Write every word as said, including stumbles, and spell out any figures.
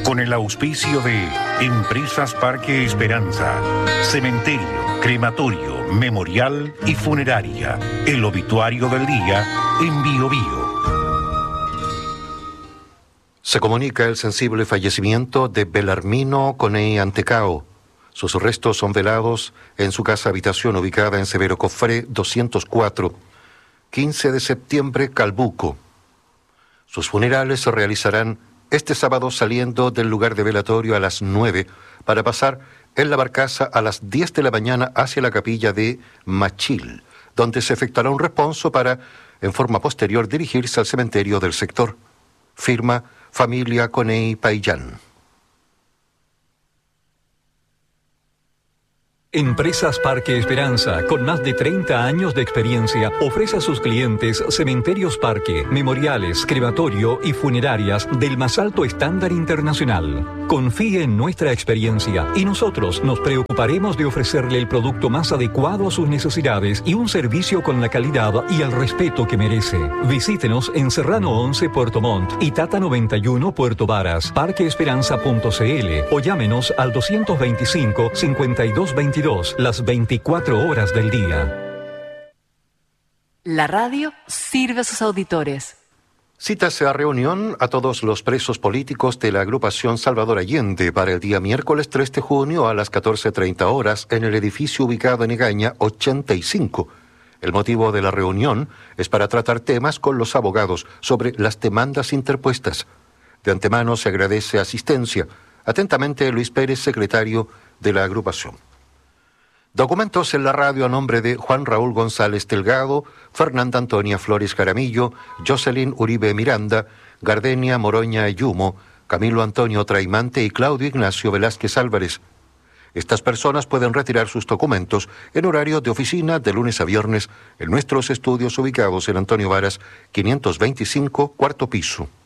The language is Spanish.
Con el auspicio de Empresas Parque Esperanza, Cementerio, Crematorio, Memorial y Funeraria. El obituario del día en Bio Bio. Se comunica el sensible fallecimiento de Belarmino Coney Antecao. Sus restos son velados en su casa habitación ubicada en Severo Cofré doscientos cuatro, quince de septiembre, Calbuco. Sus funerales se realizarán este sábado saliendo del lugar de velatorio a las nueve para pasar en la barcaza a las diez de la mañana hacia la capilla de Machil, donde se efectuará un responso para, en forma posterior, dirigirse al cementerio del sector. Firma Familia Coney Payán. Empresas Parque Esperanza, con más de treinta años de experiencia, ofrece a sus clientes cementerios parque, memoriales, crematorio y funerarias del más alto estándar internacional. Confíe en nuestra experiencia y nosotros nos preocuparemos de ofrecerle el producto más adecuado a sus necesidades y un servicio con la calidad y el respeto que merece. Visítenos en Serrano once, Puerto Montt y Tata noventa y uno, Puerto Varas, parque esperanza punto c l o llámenos al doscientos veinticinco, cincuenta y dos veintidós las veinticuatro horas del día. La radio sirve a sus auditores. Cítase a reunión a todos los presos políticos de la agrupación Salvador Allende para el día miércoles tres de junio a las catorce treinta horas en el edificio ubicado en Egaña ochenta y cinco. El motivo de la reunión es para tratar temas con los abogados sobre las demandas interpuestas. De antemano se agradece asistencia. Atentamente, Luis Pérez, secretario de la agrupación. Documentos en la radio a nombre de Juan Raúl González Delgado, Fernanda Antonia Flores Jaramillo, Jocelyn Uribe Miranda, Gardenia Moroña Yumo, Camilo Antonio Traimante y Claudio Ignacio Velázquez Álvarez. Estas personas pueden retirar sus documentos en horario de oficina de lunes a viernes en nuestros estudios ubicados en Antonio Varas, quinientos veinticinco, cuarto piso.